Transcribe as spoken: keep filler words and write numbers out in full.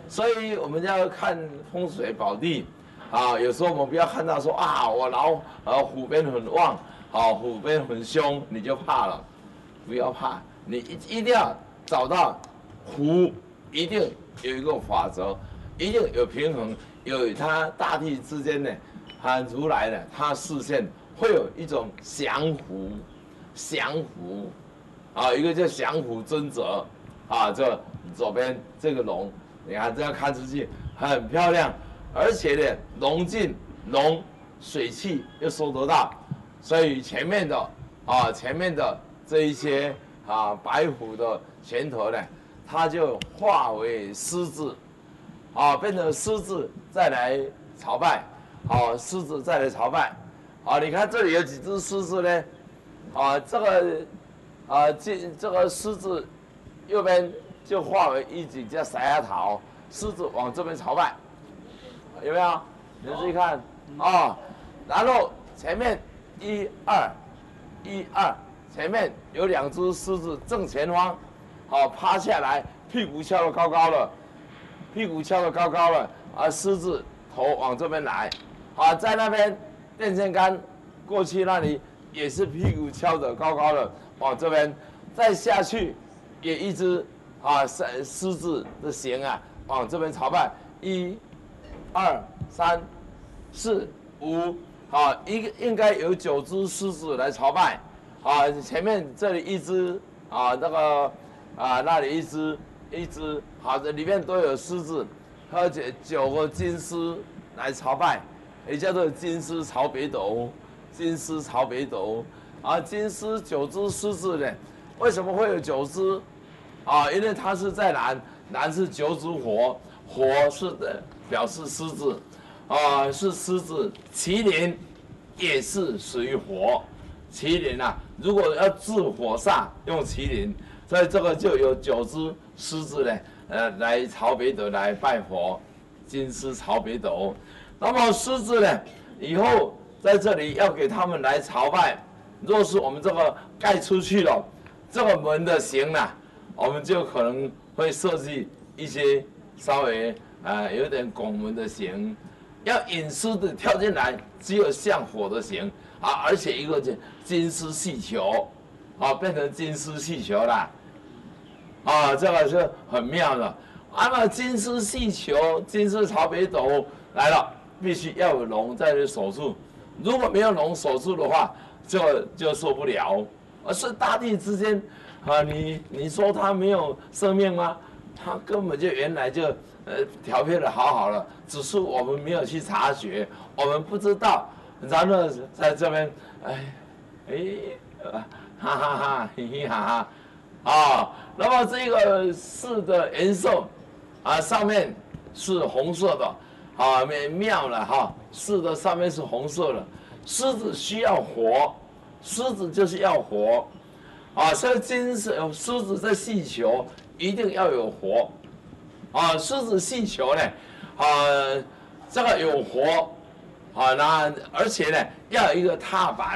所以我们要看风水宝地，啊，有时候我们不要看到说啊，我老呃虎边很旺，好、虎边很凶，你就怕了，不要怕，你一一定要找到虎，一定有一个法则，一定有平衡，有它大地之间呢，啊如来呢，他视线会有一种降伏，降伏，啊，一个叫降伏尊者，啊，这左边这个龙。你看，这样看出去很漂亮，而且呢，龙进龙水气又收得到，所以前面的啊，前面的这一些啊白虎的拳头呢，它就化为狮子，啊，变成狮子再来朝拜，啊，狮子再来朝拜，啊，你看这里有几只狮子呢？啊，这个啊，这这个狮子右边。就化为一景叫塞牙桃，狮子往这边朝拜，有没有？你们自己看啊、哦。然后前面一二一二，前面有两只狮子正前方，好、哦、趴下来，屁股翘得高高的，屁股翘得高高的，啊，狮子头往这边来，啊，在那边电线杆过去那里也是屁股翘得高高的，往这边再下去也一只。啊，狮狮子的形啊，往这边朝拜，一、二、三、四、五，啊，一个应该有九只狮子来朝拜，啊，前面这里一只，啊，那个，啊，那里一只，一只，好的，里面都有狮子，而且九个金狮来朝拜，也叫做金狮朝北斗，金狮朝北斗，啊，金狮九只狮子呢，为什么会有九只？啊，因为它是在南，南是九子火，火是的表示狮子，啊是狮子，麒麟也是属于火，麒麟啊，如果要治火煞用麒麟，所以这个就有九只狮子呢，呃来朝北斗来拜佛，金狮朝北斗，那么狮子呢以后在这里要给他们来朝拜，若是我们这个盖出去了，这个门的形呢？我们就可能会设计一些稍微啊、呃、有点拱门的形，要隐私的跳进来，只有像火的形啊，而且一个金丝细球，啊变成金丝细球啦，啊这个是很妙的。那么金丝细球、金丝朝北斗来了，必须要有龙在这守住，如果没有龙守住的话，就就受不了。而是大地之间。啊，你你说它没有生命吗？它根本就原来就呃调配的好好了，只是我们没有去察觉，我们不知道。然后在这边，哎哎，哈哈哈，嘿嘿哈哈，啊，那么这个四的颜色啊，上面是红色的，啊，妙了哈，四的上面是红色的，狮子需要火，狮子就是要火。啊，所以金狮狮子在细球一定要有火，啊，狮子细球呢，啊，这个有火，啊，那而且呢要有一个踏板。